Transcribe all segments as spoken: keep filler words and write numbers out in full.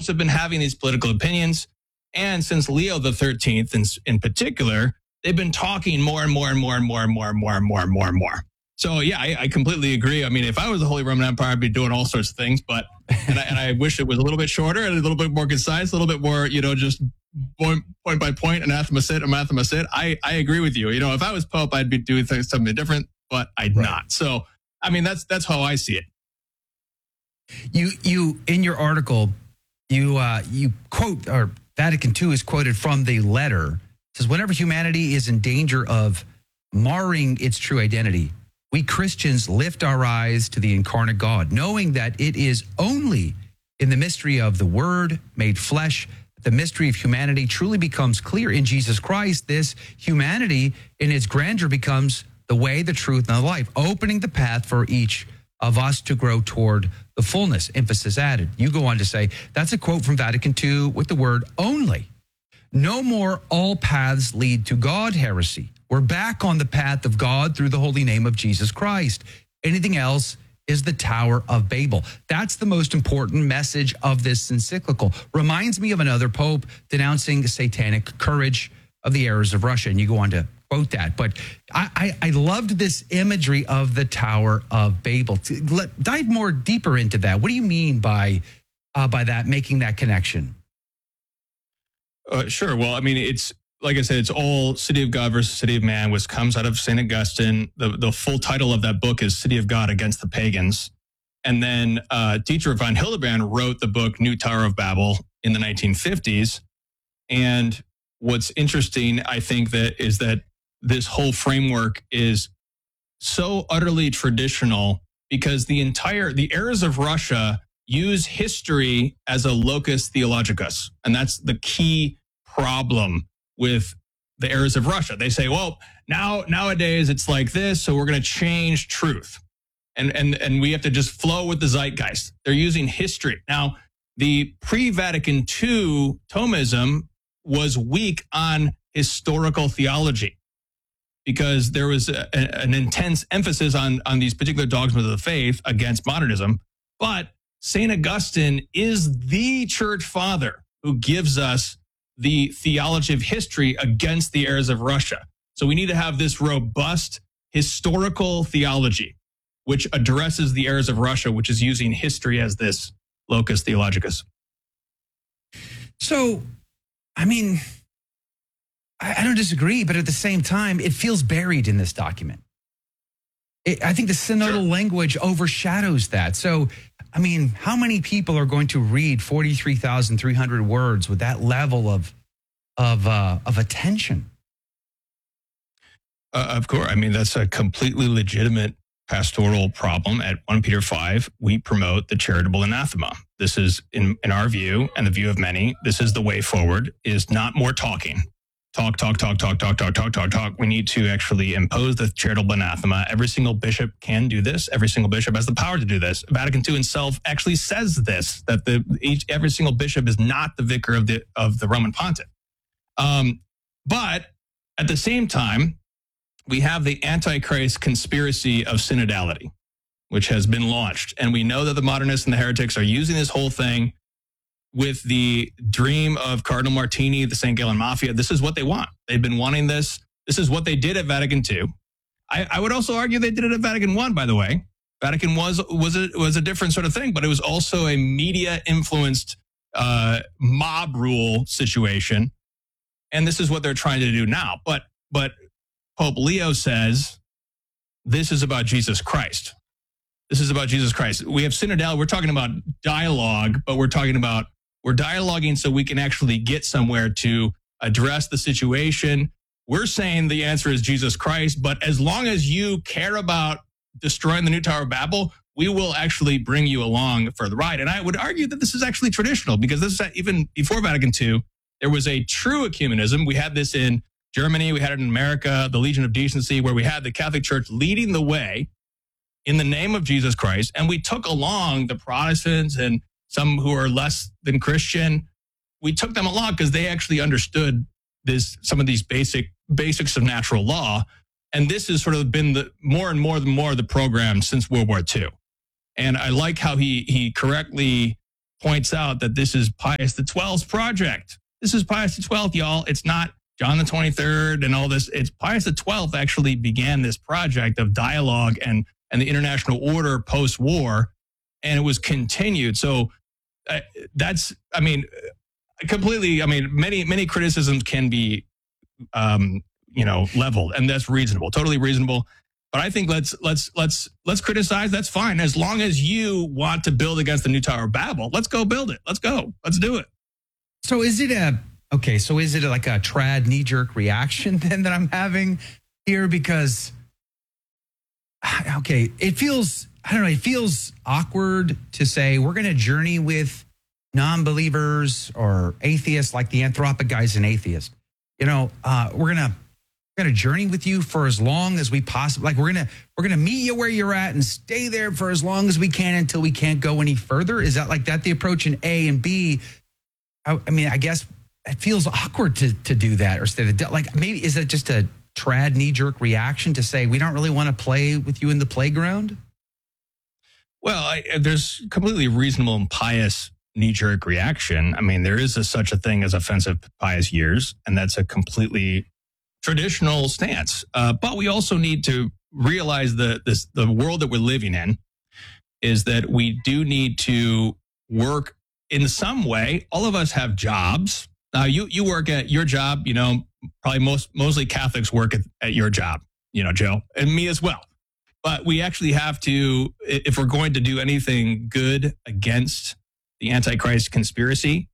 popes have been having these political opinions. And since Leo the thirteenth in, in particular, they've been talking more and more and more and more and more and more and more and more and more. So, yeah, I, I completely agree. I mean, if I was the Holy Roman Empire, I'd be doing all sorts of things. But and I, and I wish it was a little bit shorter and a little bit more concise, a little bit more, you know, just point, point by point, anathema sit, anathema sit. I, I agree with you. You know, if I was Pope, I'd be doing things something different, but I'd right. not. So, I mean, that's that's how I see it. You you in your article, you uh, you quote, or Vatican two is quoted from the letter. It says, whenever humanity is in danger of marring its true identity, we Christians lift our eyes to the incarnate God, knowing that it is only in the mystery of the Word made flesh that the mystery of humanity truly becomes clear. In Jesus Christ, this humanity in its grandeur becomes the way, the truth, and the life, opening the path for each of us to grow toward the fullness. Emphasis added. You go on to say, that's a quote from Vatican two with the word only. No more all paths lead to God heresy. We're back on the path of God through the holy name of Jesus Christ. Anything else is the Tower of Babel. That's the most important message of this encyclical. Reminds me of another pope denouncing the satanic courage of the errors of Russia. And you go on to quote that. But I, I, I loved this imagery of the Tower of Babel. Let, dive more deeper into that. What do you mean by, uh, by that, making that connection? Uh, sure. Well, I mean, it's, like I said, it's all City of God versus City of Man, which comes out of Saint Augustine. The, the full title of that book is City of God Against the Pagans. And then uh, Dietrich von Hildebrand wrote the book New Tower of Babel in the nineteen fifties. And what's interesting, I think, that is that this whole framework is so utterly traditional because the entire, the errors of Russia use history as a locus theologicus. And that's the key problem with the errors of Russia. They say, well, now nowadays it's like this, so we're going to change truth. And, and, and we have to just flow with the zeitgeist. They're using history. Now, the pre-Vatican two Thomism was weak on historical theology because there was a, a, an intense emphasis on, on these particular dogmas of the faith against modernism. But Saint Augustine is the church father who gives us the theology of history against the errors of Russia. So we need to have this robust historical theology, which addresses the errors of Russia, which is using history as this locus theologicus. So, I mean, I, I don't disagree, but at the same time, it feels buried in this document. It, I think the synodal sure. language overshadows that. So, I mean, how many people are going to read forty-three thousand three hundred words with that level of of uh, of attention? Uh, of course. I mean, that's a completely legitimate pastoral problem. At First Peter five, we promote the charitable anathema. This is, in, in our view, and the view of many, this is the way forward, is not more talking. Talk, talk, talk, talk, talk, talk, talk, talk, talk. We need to actually impose the charitable anathema. Every single bishop can do this. Every single bishop has the power to do this. Vatican two itself actually says this, that the each every single bishop is not the vicar of the of the Roman pontiff. Um, but at the same time, we have the Antichrist conspiracy of synodality, which has been launched. And we know that the modernists and the heretics are using this whole thing with the dream of Cardinal Martini, the Saint Gallen Mafia. This is what they want. They've been wanting this. This is what they did at Vatican two. I, I would also argue they did it at Vatican one, by the way. Vatican was was a, was a different sort of thing, but it was also a media-influenced uh, mob rule situation. And this is what they're trying to do now. But but Pope Leo says this is about Jesus Christ. This is about Jesus Christ. We have synodality. We're talking about dialogue, but we're talking about we're dialoguing so we can actually get somewhere to address the situation. We're saying the answer is Jesus Christ, but as long as you care about destroying the new Tower of Babel, we will actually bring you along for the ride. And I would argue that this is actually traditional because this is even before Vatican two, there was a true ecumenism. We had this in Germany. We had it in America, the Legion of Decency, where we had the Catholic Church leading the way in the name of Jesus Christ. And we took along the Protestants and some who are less than Christian. We took them along because they actually understood this, some of these basic basics of natural law. And this has sort of been the more and more and more the program since World War Two. And I like how he he correctly points out that this is Pius the twelfth's project. This is Pius the twelfth, y'all. It's not John the twenty-third and all this. It's Pius the twelfth actually began this project of dialogue and, and the international order post-war, and it was continued. So uh, that's, I mean, completely, I mean, many, many criticisms can be, um, you know, leveled, and that's reasonable, totally reasonable. But I think let's, let's, let's, let's criticize. That's fine. As long as you want to build against the new Tower of Babel, let's go build it. Let's go. Let's do it. So is it a, okay, so is it like a trad knee-jerk reaction then that I'm having here? Because, okay, it feels, I don't know, it feels awkward to say we're going to journey with non-believers or atheists, like the Anthropic guy's an atheist. You know, uh, we're going to, we're going to journey with you for as long as we possibly, like we're going to, we're going to meet you where you're at and stay there for as long as we can until we can't go any further. Is that like that the approach in A? And B, I, I mean, I guess it feels awkward to to do that, or say that, like, maybe is it just a trad knee-jerk reaction to say we don't really want to play with you in the playground? Well, I, there's completely reasonable and pious knee-jerk reaction. I mean, there is a, such a thing as offensive pious years, and that's a completely traditional stance. Uh, but we also need to realize the this the world that we're living in is that we do need to work in some way. All of us have jobs. Now, you you work at your job, you know, probably most mostly Catholics work at, at your job, you know, Joe, and me as well. But we actually have to, if we're going to do anything good against the Antichrist conspiracy,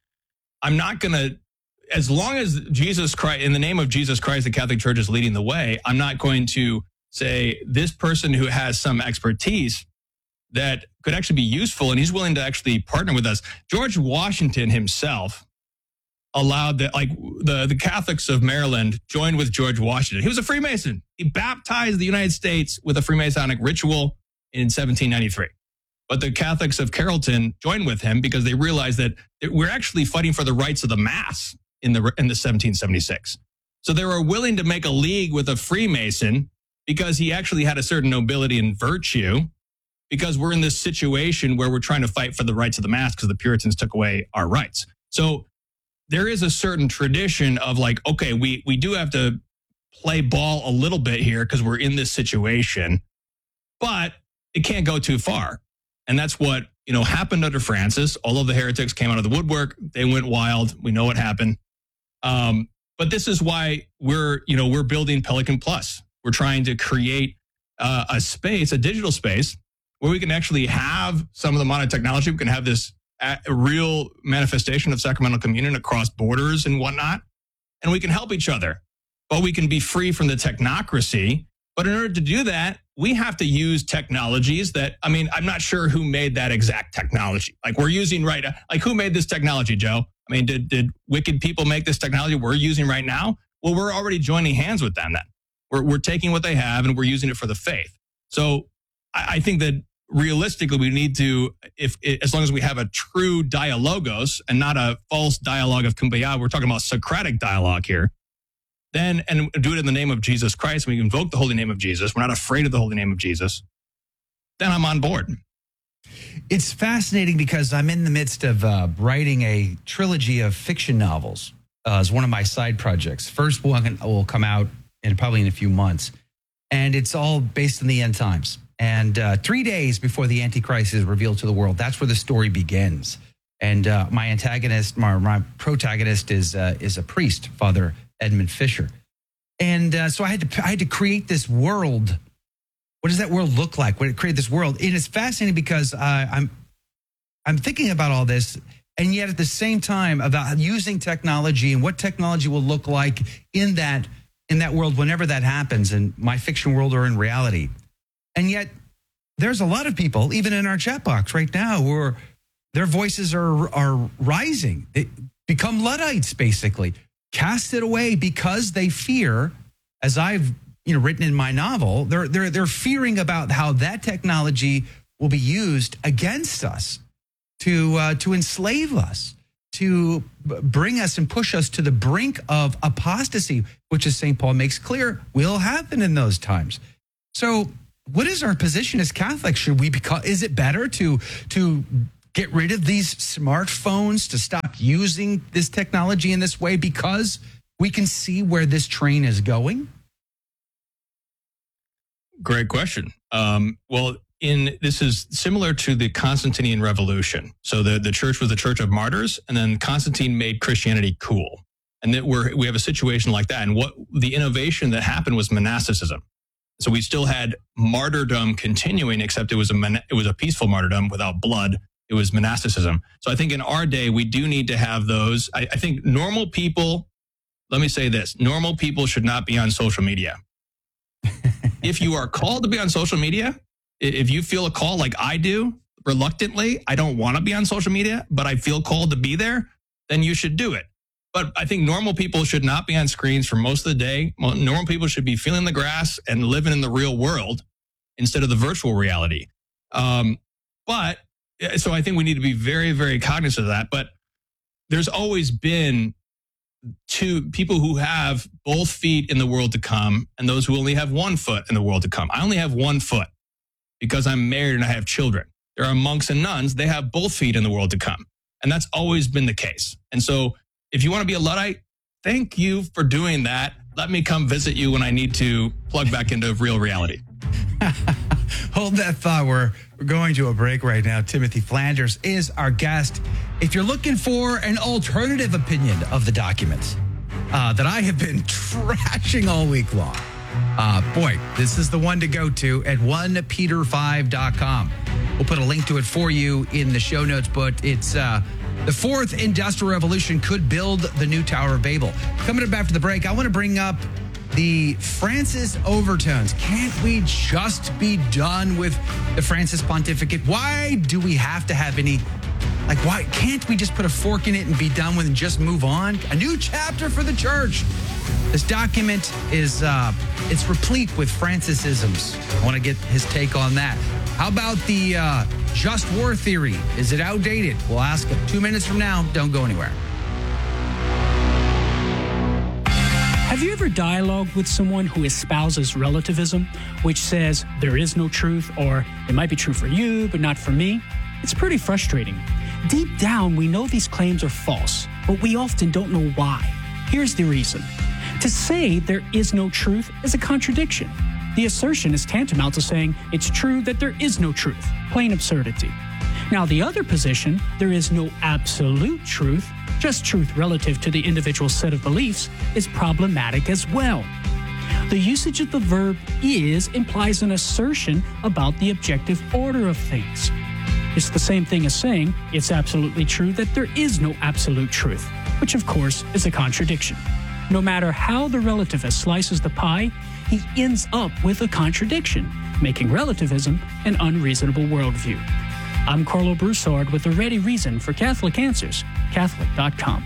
I'm not going to, as long as Jesus Christ, in the name of Jesus Christ, the Catholic Church is leading the way, I'm not going to say this person who has some expertise that could actually be useful and he's willing to actually partner with us. George Washington himself allowed that, like the, the Catholics of Maryland joined with George Washington. He was a Freemason. He baptized the United States with a Freemasonic ritual in seventeen ninety-three. But the Catholics of Carrollton joined with him because they realized that we're actually fighting for the rights of the mass in the in the seventeen seventy-six. So they were willing to make a league with a Freemason because he actually had a certain nobility and virtue, because we're in this situation where we're trying to fight for the rights of the mass because the Puritans took away our rights. So there is a certain tradition of like, okay, we, we do have to play ball a little bit here because we're in this situation, but it can't go too far. And that's what, you know, happened under Francis. All of the heretics came out of the woodwork. They went wild. We know what happened. Um, but this is why we're, you know, we're building Pelican Plus. We're trying to create uh, a space, a digital space, where we can actually have some of the modern technology. We can have this a real manifestation of sacramental communion across borders and whatnot. And we can help each other, but we can be free from the technocracy. But in order to do that, we have to use technologies that, I mean, I'm not sure who made that exact technology. Like we're using right now, like who made this technology, Joe? I mean, did, did wicked people make this technology we're using right now? Well, we're already joining hands with them then. We're, we're taking what they have and we're using it for the faith. So I, I think that realistically, we need to, if as long as we have a true dialogos and not a false dialogue of kumbaya, we're talking about Socratic dialogue here, then, and do it in the name of Jesus Christ, we invoke the holy name of Jesus, we're not afraid of the holy name of Jesus, then I'm on board. It's fascinating because I'm in the midst of uh, writing a trilogy of fiction novels uh, as one of my side projects. First one will come out in probably in a few months, and it's all based on the end times. And uh, three days before the Antichrist is revealed to the world, that's where the story begins. And uh, my antagonist, my, my protagonist is uh, is a priest, Father Edmund Fisher. And uh, so I had to I had to create this world. What does that world look like? When it create this world, and it's fascinating because uh, I'm I'm thinking about all this, and yet at the same time about using technology and what technology will look like in that in that world whenever that happens, in my fiction world or in reality. And yet there's a lot of people, even in our chat box right now, who are, their voices are are rising. They become Luddites, basically. Cast it away because they fear, as I've you know written in my novel, they're they're they're fearing about how that technology will be used against us to uh, to enslave us, to bring us and push us to the brink of apostasy, which, as Saint Paul makes clear, will happen in those times. So what is our position as Catholics? Should we become, is it better to to get rid of these smartphones, to stop using this technology in this way because we can see where this train is going? Great question. Um, well, in this is similar to the Constantinian Revolution. So the, the church was the church of martyrs, and then Constantine made Christianity cool. And that we're, we have a situation like that. And what the innovation that happened was monasticism. So we still had martyrdom continuing, except it was a it was a peaceful martyrdom without blood. It was monasticism. So I think in our day, we do need to have those. I, I think normal people, let me say this, normal people should not be on social media. If you are called to be on social media, if you feel a call like I do, reluctantly, I don't want to be on social media, but I feel called to be there, then you should do it. But I think normal people should not be on screens for most of the day. Normal people should be feeling the grass and living in the real world instead of the virtual reality. Um, but so I think we need to be very, very cognizant of that. But there's always been two people who have both feet in the world to come and those who only have one foot in the world to come. I only have one foot because I'm married and I have children. There are monks and nuns. They have both feet in the world to come. And that's always been the case. And so if you want to be a Luddite, thank you for doing that. Let me come visit you when I need to plug back into real reality. Hold that thought. We're, we're going to a break right now. Timothy Flanders is our guest. If you're looking for an alternative opinion of the documents uh, that I have been trashing all week long, uh, boy, this is the one to go to at one peter five dot com. We'll put a link to it for you in the show notes, but it's... Uh, The fourth industrial revolution could build the new Tower of Babel. Coming up after the break, I want to bring up the Francis overtones. Can't we just be done with the Francis pontificate? Why do we have to have any, like, why can't we just put a fork in it and be done with it and just move on? A new chapter for the church. This document is, uh, it's replete with Francisisms. I want to get his take on that. How about the uh, just war theory? Is it outdated? We'll ask him two minutes from now. Don't go anywhere. Have you ever dialogued with someone who espouses relativism, which says there is no truth, or it might be true for you, but not for me? It's pretty frustrating. Deep down, we know these claims are false, but we often don't know why. Here's the reason. To say there is no truth is a contradiction. The assertion is tantamount to saying it's true that there is no truth. Plain absurdity. Now, the other position, there is no absolute truth, just truth relative to the individual set of beliefs, is problematic as well. The usage of the verb is implies an assertion about the objective order of things. It's the same thing as saying it's absolutely true that there is no absolute truth, which of course is a contradiction. No matter how the relativist slices the pie, he ends up with a contradiction, making relativism an unreasonable worldview. I'm Carlo Broussard with a ready reason for Catholic Answers, Catholic dot com.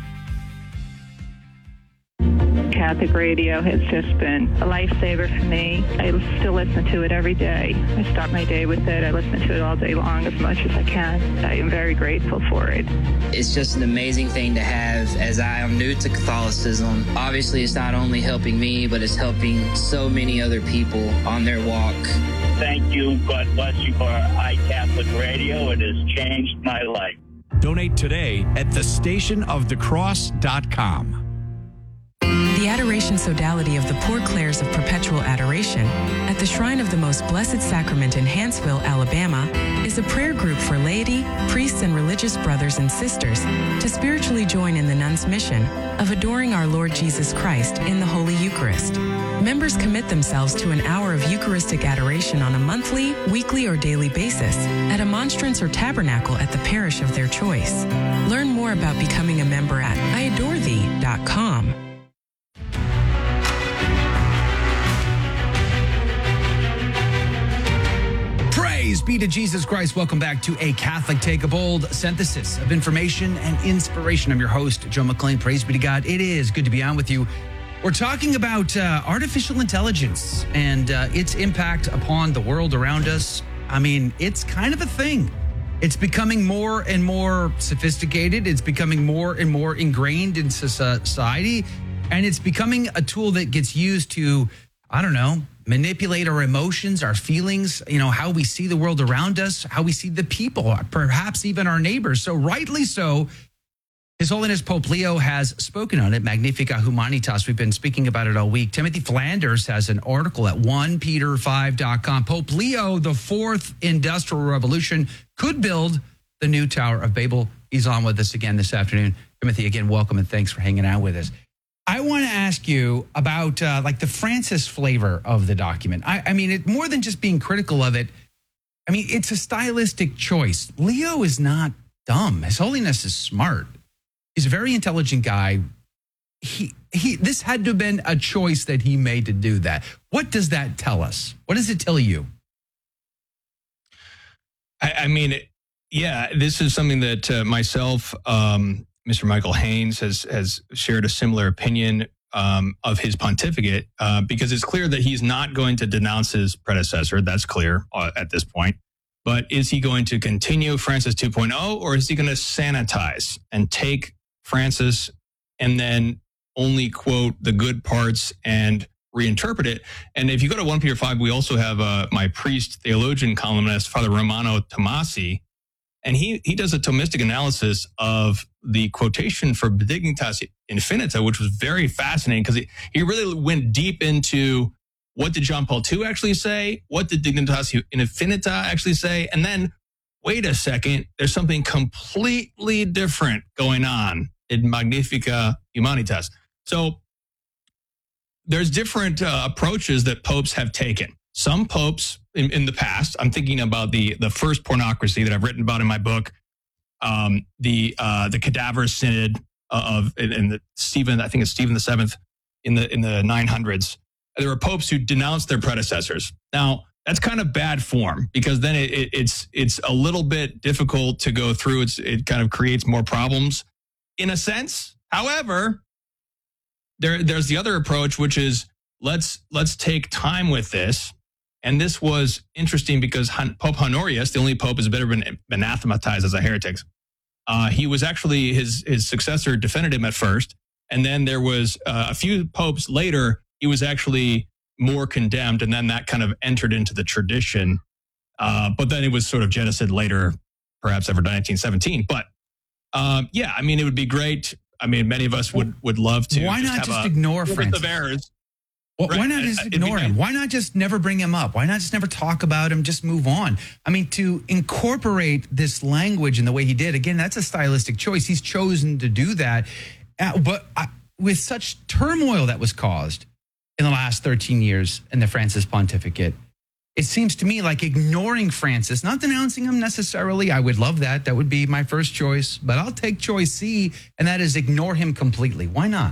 Catholic radio has just been a lifesaver for me. I still listen to it every day. I start my day with it. I listen to it all day long as much as I can. I am very grateful for it. It's just an amazing thing to have as I am new to Catholicism. Obviously, it's not only helping me, but it's helping so many other people on their walk. Thank you. God bless you for iCatholic Radio. It has changed my life. Donate today at the station of the cross dot com. The Adoration Sodality of the Poor Clares of Perpetual Adoration at the Shrine of the Most Blessed Sacrament in Hanceville, Alabama, is a prayer group for laity, priests, and religious brothers and sisters to spiritually join in the nuns' mission of adoring our Lord Jesus Christ in the Holy Eucharist. Members commit themselves to an hour of Eucharistic adoration on a monthly, weekly, or daily basis at a monstrance or tabernacle at the parish of their choice. Learn more about becoming a member at I adore thee dot com. Praise be to Jesus Christ. Welcome back to A Catholic Take, a bold synthesis of information and inspiration. I'm your host, Joe McLean. Praise be to God. It is good to be on with you. We're talking about uh, artificial intelligence and uh, its impact upon the world around us. I mean, it's kind of a thing. It's becoming more and more sophisticated. It's becoming more and more ingrained in society. And it's becoming a tool that gets used to, I don't know, manipulate our emotions, our feelings, you know, how we see the world around us, how we see the people, perhaps even our neighbors. So rightly so, His Holiness Pope Leo has spoken on it, Magnificat Humanitas. We've been speaking about it all week. Timothy Flanders has an article at one peter five dot com. Pope Leo, the fourth industrial revolution, could build the new Tower of Babel. He's on with us again this afternoon. Timothy, again, welcome and thanks for hanging out with us. I want to ask you about uh, like the Francis flavor of the document. I, I mean, it more than just being critical of it. I mean, it's a stylistic choice. Leo is not dumb. His Holiness is smart. He's a very intelligent guy. He he. This had to have been a choice that he made to do that. What does that tell us? What does it tell you? I, I mean, yeah, this is something that uh, myself, um, Mister Michael Haynes has has shared a similar opinion um, of his pontificate uh, because it's clear that he's not going to denounce his predecessor. That's clear uh, at this point. But is he going to continue Francis two point oh, or is he going to sanitize and take Francis and then only quote the good parts and reinterpret it? And if you go to one Peter five, we also have uh, my priest theologian columnist, Father Romano Tomasi, and he he does a Thomistic analysis of the quotation for Dignitas Infinita, which was very fascinating because he, he really went deep into what did John Paul the Second actually say, what did Dignitas Infinita actually say, and then, wait a second, there's something completely different going on in Magnificat Humanitas. So there's different uh, approaches that popes have taken. Some popes in, in the past, I'm thinking about the the first pornocracy that I've written about in my book, um, the uh, the Cadaver Synod of and the Stephen, I think it's Stephen the Seventh in the in the nine hundreds. There were popes who denounced their predecessors. Now that's kind of bad form because then it, it, it's it's a little bit difficult to go through. It's it kind of creates more problems in a sense. However, there there's the other approach, which is let's let's take time with this. And this was interesting because Pope Honorius, the only pope who's ever been anathematized as a heretic, uh, he was actually, his his successor defended him at first. And then there was uh, a few popes later, he was actually more condemned. And then that kind of entered into the tradition. Uh, but then it was sort of jettisoned later, perhaps after nineteen seventeen. But um, yeah, I mean, it would be great. I mean, many of us would, would love to. Why just not have just a ignore Francis? Of errors. Well, right. Why not just ignore him? Why not just never bring him up? Why not just never talk about him? Just move on. I mean, to incorporate this language in the way he did, again, that's a stylistic choice. He's chosen to do that. Uh, but I, with such turmoil that was caused in the last thirteen years in the Francis pontificate, it seems to me like ignoring Francis, not denouncing him necessarily. I would love that. That would be my first choice. But I'll take choice C, and that is ignore him completely. Why not?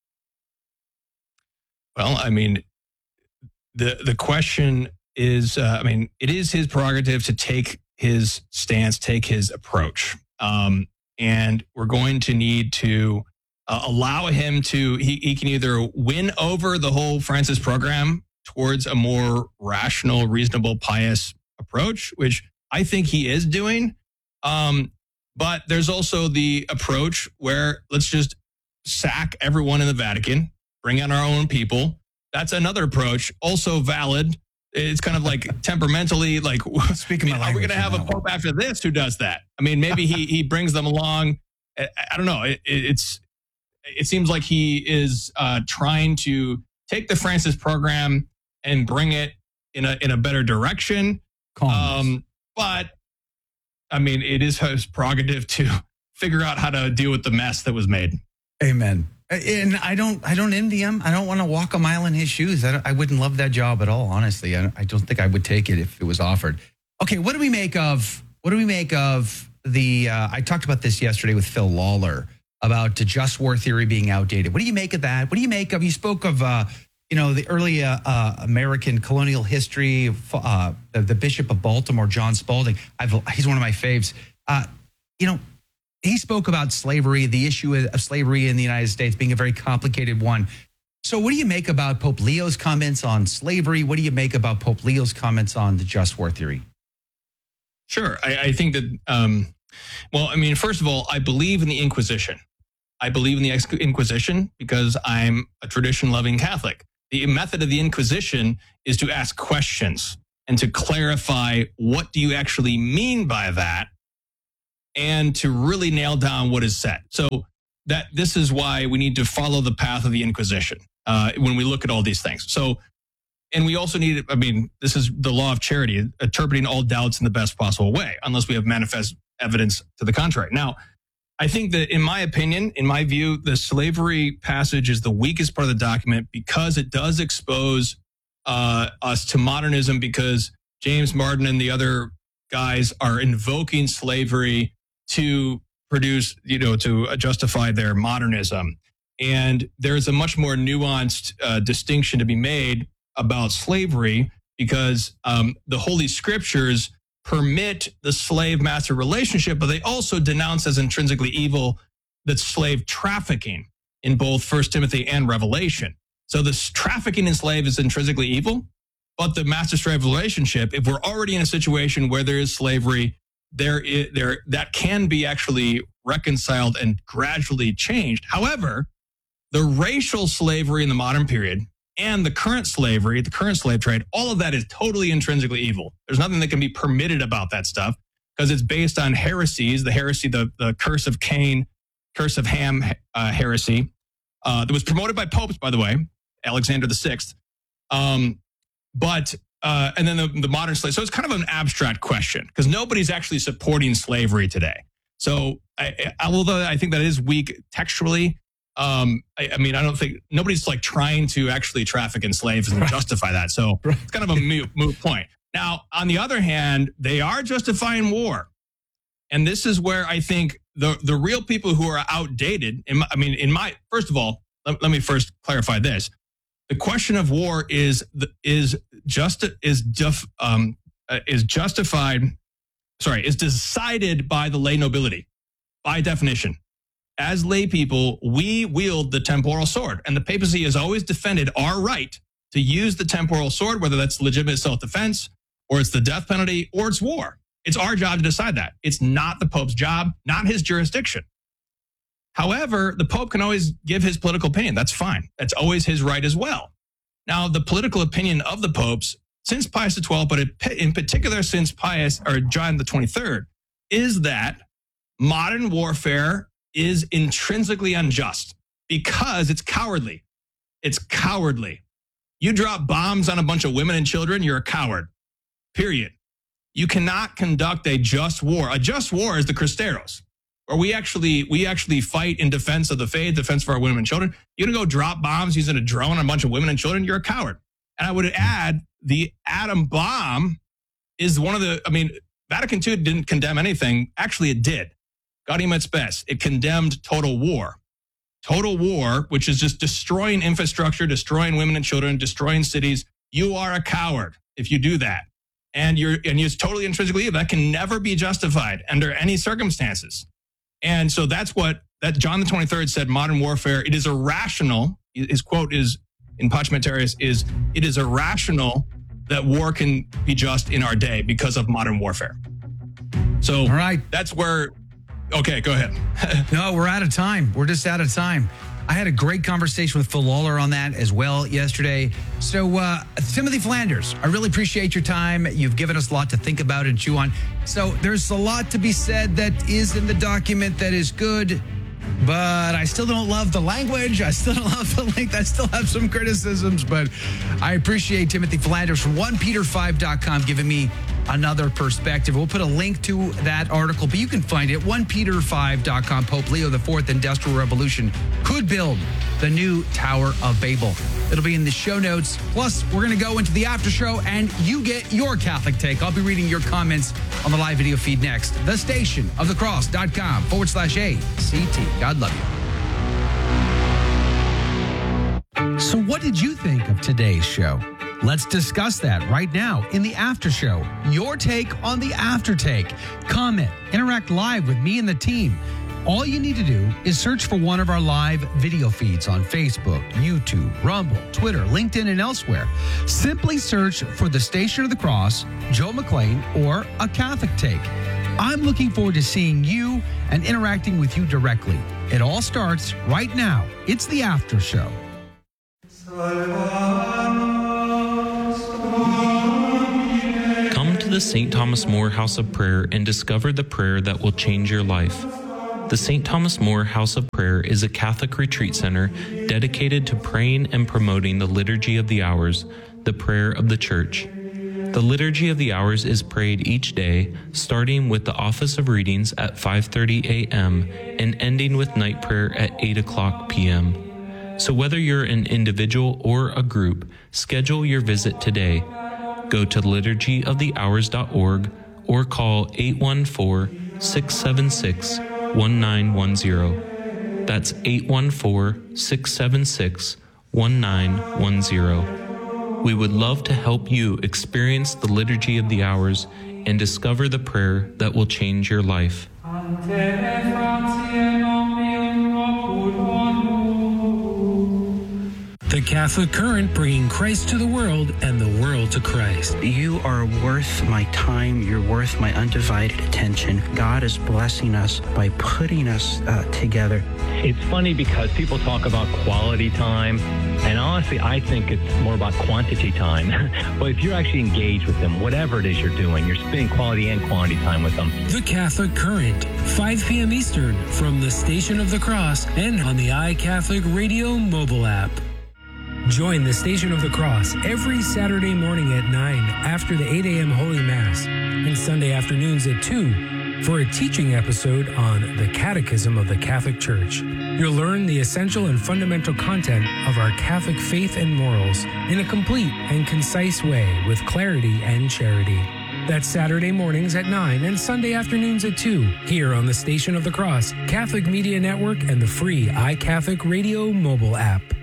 Well, I mean, the the question is, uh, I mean, it is his prerogative to take his stance, take his approach. Um, and we're going to need to uh, allow him to, he, he can either win over the whole Francis program towards a more rational, reasonable, pious approach, which I think he is doing. Um, but there's also the approach where let's just sack everyone in the Vatican, bring in our own people. That's another approach, also valid. It's kind of like temperamentally, like, Speaking I mean, are we going to have a pope after this who does that? I mean, maybe he he brings them along. I, I don't know. It, it's it seems like he is uh, trying to take the Francis program and bring it in a in a better direction. Um, but I mean, it is his prerogative to figure out how to deal with the mess that was made. Amen. And I don't, I don't envy him. I don't want to walk a mile in his shoes. I, don't, I wouldn't love that job at all. Honestly, I don't, I don't think I would take it if it was offered. Okay, what do we make of? What do we make of the? Uh, I talked about this yesterday with Phil Lawler about the just war theory being outdated. What do you make of that? What do you make of? You spoke of, uh, you know, the early uh, uh, American colonial history. Uh, the, the Bishop of Baltimore, John Spalding. I've, he's one of my faves. Uh, you know. He spoke about slavery, the issue of slavery in the United States being a very complicated one. So what do you make about Pope Leo's comments on slavery? What do you make about Pope Leo's comments on the just war theory? Sure. I, I think that, um, well, I mean, first of all, I believe in the Inquisition. I believe in the Inquisition because I'm a tradition-loving Catholic. The method of the Inquisition is to ask questions and to clarify what do you actually mean by that, and to really nail down what is said. So that this is why we need to follow the path of the Inquisition uh, when we look at all these things. So, and we also need, I mean, this is the law of charity, interpreting all doubts in the best possible way, unless we have manifest evidence to the contrary. Now, I think that in my opinion, in my view, the slavery passage is the weakest part of the document because it does expose uh, us to modernism, because James Martin and the other guys are invoking slavery to produce, you know, to justify their modernism. And there's a much more nuanced uh, distinction to be made about slavery, because um, the Holy Scriptures permit the slave-master relationship, but they also denounce as intrinsically evil the slave trafficking in both First Timothy and Revelation. So this trafficking in slave is intrinsically evil, but the master-slave relationship, if we're already in a situation where there is slavery, there is, there that can be actually reconciled and gradually changed. However, the racial slavery in the modern period and the current slavery, the current slave trade, all of that is totally intrinsically evil. There's nothing that can be permitted about that stuff because it's based on heresies, the heresy, the, the curse of Cain, curse of Ham uh, heresy, uh, that was promoted by popes, by the way, Alexander the Sixth. Um, but, uh, and then the, the modern slave. So it's kind of an abstract question because nobody's actually supporting slavery today. So I, I, although I think that is weak textually, Um, I, I mean, I don't think nobody's like trying to actually traffic in slaves and right. justify that. So right. it's kind of a moot, moot point. Now, on the other hand, they are justifying war. And this is where I think the, the real people who are outdated, in my, I mean, in my, first of all, let, let me first clarify this. The question of war is, is just, is, def, um, uh, is justified, sorry, is decided by the lay nobility by definition. As lay people, we wield the temporal sword, and the papacy has always defended our right to use the temporal sword, whether that's legitimate self-defense or it's the death penalty or it's war. It's our job to decide that. It's not the Pope's job, not his jurisdiction. However, the Pope can always give his political opinion. That's fine. That's always his right as well. Now, the political opinion of the popes since Pius the twelfth, but in particular since Pius or John the twenty-third, is that modern warfare is intrinsically unjust because it's cowardly. It's cowardly. You drop bombs on a bunch of women and children, you're a coward. Period. You cannot conduct a just war. A just war is the Cristeros, where we actually we actually fight in defense of the faith, defense of our women and children. You're gonna go drop bombs using a drone on a bunch of women and children, you're a coward. And I would add the atom bomb is one of the, I mean, Vatican Two didn't condemn anything. Actually, it did. Gaudium et Spes. It condemned total war. Total war, which is just destroying infrastructure, destroying women and children, destroying cities. You are a coward if you do that. And you're and it's totally intrinsically evil. That can never be justified under any circumstances. And so that's what that John the twenty-third said, modern warfare, it is irrational. His quote is in Pacem Terris is, it is irrational that war can be just in our day because of modern warfare. So all right. That's where Okay, go ahead. No, we're out of time. We're just out of time. I had a great conversation with Phil Lawler on that as well yesterday. So, uh, Timothy Flanders, I really appreciate your time. You've given us a lot to think about and chew on. So, there's a lot to be said that is in the document that is good, but I still don't love the language. I still don't love the length. I still have some criticisms, but I appreciate Timothy Flanders from one peter five dot com giving me another perspective. We'll put a link to that article, but you can find it at one peter five dot com. Pope Leo the fourth Industrial Revolution could build the new Tower of Babel. It'll be in the show notes. Plus, we're going to go into the after show and you get your Catholic take. I'll be reading your comments on the live video feed next. The station of the cross.com forward slash A C T. God love you. So what did you think of today's show? Let's discuss that right now in the after show. Your take on the after take. Comment, interact live with me and the team. All you need to do is search for one of our live video feeds on Facebook, YouTube, Rumble, Twitter, LinkedIn, and elsewhere. Simply search for the Station of the Cross, Joe McClain, or A Catholic Take. I'm looking forward to seeing you and interacting with you directly. It all starts right now. It's the after show. the Saint Thomas More House of Prayer and discover the prayer that will change your life. The Saint Thomas More House of Prayer is a Catholic retreat center dedicated to praying and promoting the Liturgy of the Hours, the prayer of the Church. The Liturgy of the Hours is prayed each day, starting with the Office of Readings at five thirty a.m. and ending with night prayer at eight o'clock p.m. So whether you're an individual or a group, schedule your visit today. Go to liturgy of the hours dot org or call eight one four, six seven six, one nine one zero. That's eight one four, six seven six, one nine one zero. We would love to help you experience the Liturgy of the Hours and discover the prayer that will change your life. The Catholic Current, bringing Christ to the world and the world to Christ. You are worth my time. You're worth my undivided attention. God is blessing us by putting us uh, together. It's funny because people talk about quality time, and honestly, I think it's more about quantity time. But if you're actually engaged with them, whatever it is you're doing, you're spending quality and quantity time with them. The Catholic Current, five p.m. Eastern, from the Station of the Cross and on the iCatholic Radio mobile app. Join the Station of the Cross every Saturday morning at nine after the eight a.m. Holy Mass and Sunday afternoons at two for a teaching episode on the Catechism of the Catholic Church. You'll learn the essential and fundamental content of our Catholic faith and morals in a complete and concise way with clarity and charity. That's Saturday mornings at nine and Sunday afternoons at two here on the Station of the Cross, Catholic Media Network, and the free iCatholic Radio mobile app.